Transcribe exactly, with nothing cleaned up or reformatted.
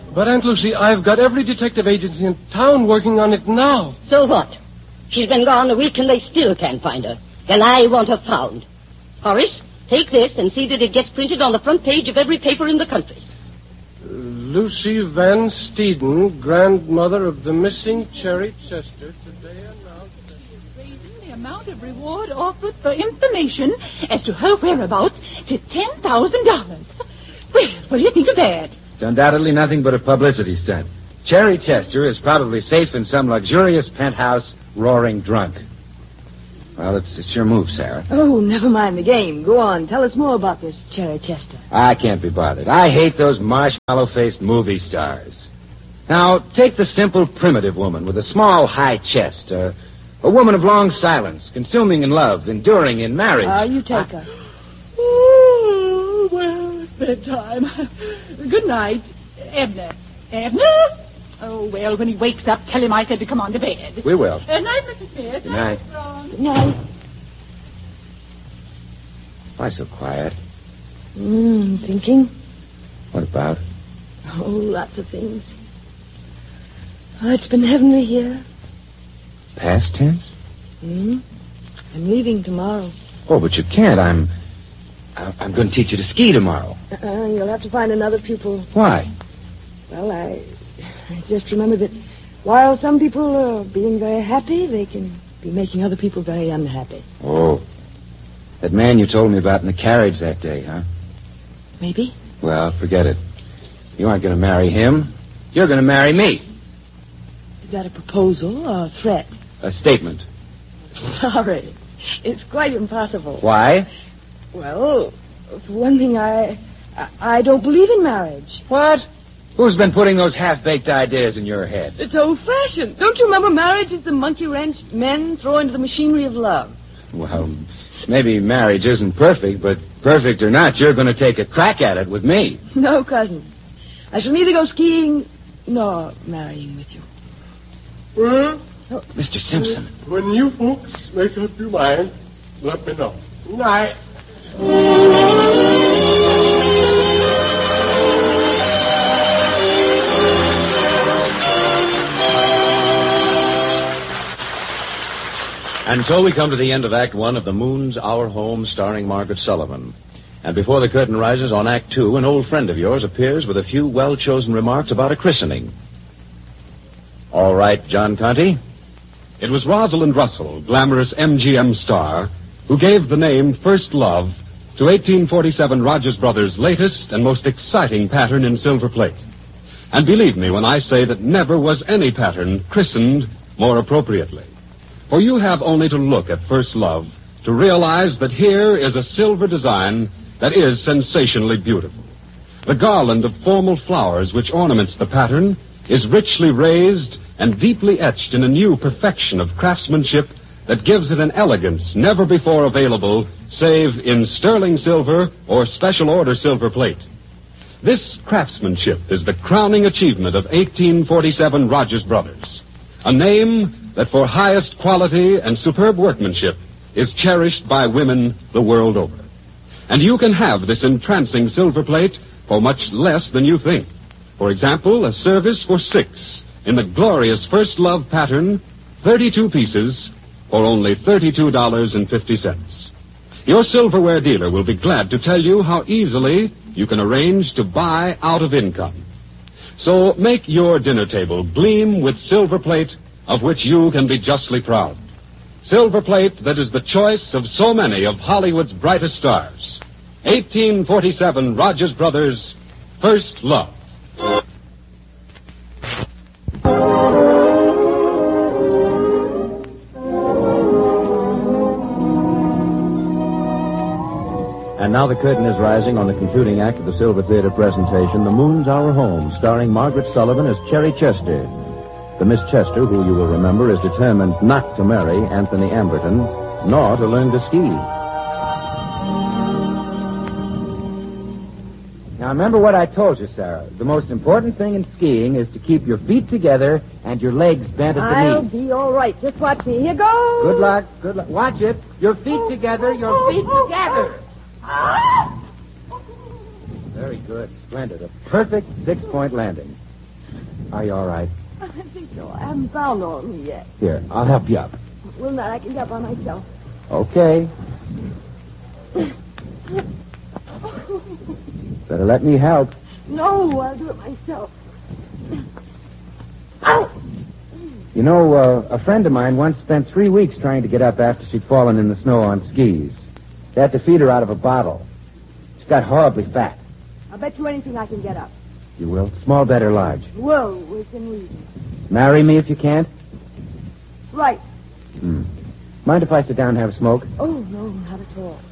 But, Aunt Lucy, I've got every detective agency in town working on it now. So what? She's been gone a week and they still can't find her. Then I want her found. Horace, take this and see that it gets printed on the front page of every paper in the country. Uh, Lucy Van Steeden, grandmother of the missing Cherry Chester, today announced that she is raising the amount of reward offered for information as to her whereabouts to ten thousand dollars. Well, what do you think of that? It's undoubtedly nothing but a publicity stunt. Cherry Chester is probably safe in some luxurious penthouse, roaring drunk. Well, it's, it's your move, Sarah. Oh, never mind the game. Go on. Tell us more about this Cherry Chester. I can't be bothered. I hate those marshmallow-faced movie stars. Now, take the simple, primitive woman with a small, high chest. Uh, a woman of long silence, consuming in love, enduring in marriage. Ah, uh, you take I... her. Oh, well, it's bedtime. Good night, Abner. Abner? Oh, well, when he wakes up, tell him I said to come on to bed. We will. Good night, Mister Smith. Good night. Good night. Why so quiet? Hmm, thinking? What about? Oh, lots of things. Oh, it's been heavenly here. Past tense? Hmm? I'm leaving tomorrow. Oh, but you can't. I'm... I'm going to teach you to ski tomorrow. Uh-uh, you'll have to find another pupil. Why? Well, I... I just remember that while some people are being very happy, they can be making other people very unhappy. Oh. That man you told me about in the carriage that day, huh? Maybe. Well, forget it. You aren't going to marry him. You're going to marry me. Is that a proposal or a threat? A statement. Sorry. It's quite impossible. Why? Well, for one thing, I, I, I don't believe in marriage. What? Who's been putting those half-baked ideas in your head? It's old-fashioned. Don't you remember marriage is the monkey wrench men throw into the machinery of love? Well, maybe marriage isn't perfect, but perfect or not, you're going to take a crack at it with me. No, cousin. I shall neither go skiing nor marrying with you. Well, oh, Mister Simpson. When you folks make up your mind, let me know. Good night. And so we come to the end of Act One of The Moon's Our Home, starring Margaret Sullivan. And before the curtain rises on Act Two, an old friend of yours appears with a few well-chosen remarks about a christening. All right, John Conte. It was Rosalind Russell, glamorous M G M star, who gave the name First Love to eighteen forty-seven Rogers Brothers' latest and most exciting pattern in silver plate. And believe me when I say that never was any pattern christened more appropriately. For you have only to look at First Love to realize that here is a silver design that is sensationally beautiful. The garland of formal flowers which ornaments the pattern is richly raised and deeply etched in a new perfection of craftsmanship that gives it an elegance never before available save in sterling silver or special order silver plate. This craftsmanship is the crowning achievement of eighteen forty-seven Rogers Brothers, a name that for highest quality and superb workmanship is cherished by women the world over. And you can have this entrancing silver plate for much less than you think. For example, a service for six in the glorious First Love pattern, thirty-two pieces for only thirty-two dollars and fifty cents. Your silverware dealer will be glad to tell you how easily you can arrange to buy out of income. So make your dinner table gleam with silver plate of which you can be justly proud. Silver plate that is the choice of so many of Hollywood's brightest stars. eighteen forty-seven Rogers Brothers, First Love. And now the curtain is rising on the concluding act of the Silver Theater presentation, The Moon's Our Home, starring Margaret Sullivan as Cherry Chester. The Miss Chester, who you will remember, is determined not to marry Anthony Amberton, nor to learn to ski. Now, remember what I told you, Sarah. The most important thing in skiing is to keep your feet together and your legs bent at the I'll knees. be all right. Just watch me. Here goes. Good luck. Good luck. Watch it. Your feet together. Your feet together. Very good. Splendid. A perfect six-point landing. Are you all right? I think so. I haven't found Norman yet. Here, I'll help you up. Will not. I can help by myself. Okay. Better let me help. No, I'll do it myself. Ow! You know, uh, a friend of mine once spent three weeks trying to get up after she'd fallen in the snow on skis. They had to feed her out of a bottle. She got horribly fat. I'll bet you anything I can get up. You will? Small bet or large? Well, within reason. Marry me if you can't? Right. Hmm. Mind if I sit down and have a smoke? Oh, no, not at all.